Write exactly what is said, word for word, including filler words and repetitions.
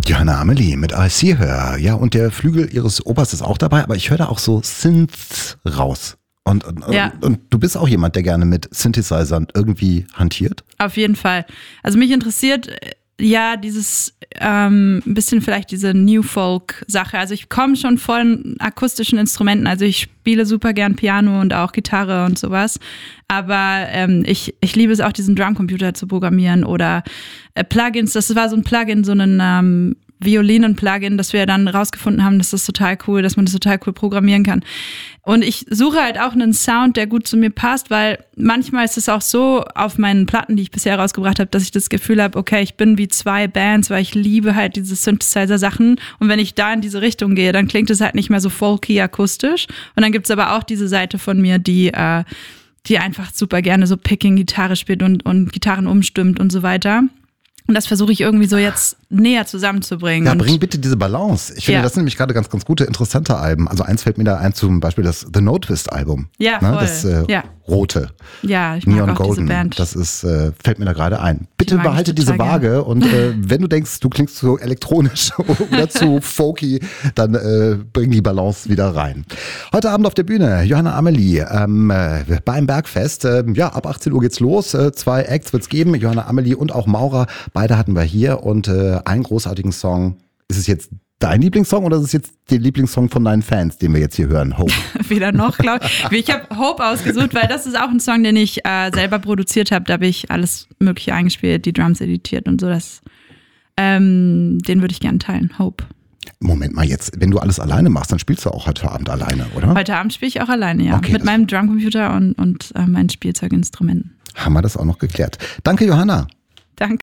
Johanna Amelie mit I See Her. Ja, und der Flügel ihres Opas ist auch dabei, aber ich höre da auch so Synths raus. Und, und, ja. und, und du bist auch jemand, der gerne mit Synthesizern irgendwie hantiert? Auf jeden Fall. Also mich interessiert ja dieses ähm, ein bisschen vielleicht diese New Folk-Sache. Also ich komme schon von akustischen Instrumenten. Also ich spiele super gern Piano und auch Gitarre und sowas. Aber ähm, ich, ich liebe es auch, diesen Drumcomputer zu programmieren oder äh, Plugins. Das war so ein Plugin, so ein ähm, Violinen-Plugin, das wir dann rausgefunden haben, dass das total cool, dass man das total cool programmieren kann. Und ich suche halt auch einen Sound, der gut zu mir passt, weil manchmal ist es auch so auf meinen Platten, die ich bisher rausgebracht habe, dass ich das Gefühl habe, okay, ich bin wie zwei Bands, weil ich liebe halt diese Synthesizer-Sachen. Und wenn ich da in diese Richtung gehe, dann klingt es halt nicht mehr so folky akustisch. Und dann gibt's aber auch diese Seite von mir, die äh, die einfach super gerne so Picking-Gitarre spielt und, und Gitarren umstimmt und so weiter. Und das versuche ich irgendwie so jetzt näher zusammenzubringen. Ja, und bring bitte diese Balance. Ich finde, ja. das sind nämlich gerade ganz, ganz gute, interessante Alben. Also eins fällt mir da ein, zum Beispiel das The No Twist Album. Ja, ne? voll. Das äh, ja. rote. Ja, ich mag Neon auch Golden. diese Band. Das ist, äh, fällt mir da gerade ein. Bitte Die mag ich behalte diese total Waage und äh, wenn du denkst, du klingst zu elektronisch oder zu folky, dann äh, bring die Balance wieder rein. Heute Abend auf der Bühne Johanna Amelie ähm, äh, beim Bergfest. Äh, ja, ab achtzehn Uhr geht's los. Äh, zwei Acts wird's geben. Johanna Amelie und auch Maurer. Beide hatten wir hier und äh, einen großartigen Song. Ist es jetzt dein Lieblingssong oder ist es jetzt der Lieblingssong von deinen Fans, den wir jetzt hier hören? Hope. Weder noch, glaube ich. Ich habe Hope ausgesucht, weil das ist auch ein Song, den ich äh, selber produziert habe. Da habe ich alles Mögliche eingespielt, die Drums editiert und so. Das, ähm, den würde ich gerne teilen. Hope. Moment mal jetzt, wenn du alles alleine machst, dann spielst du auch heute Abend alleine, oder? Heute Abend spiele ich auch alleine, ja. Okay, mit meinem Drumcomputer und, und äh, meinen Spielzeuginstrumenten. Haben wir das auch noch geklärt. Danke, Johanna.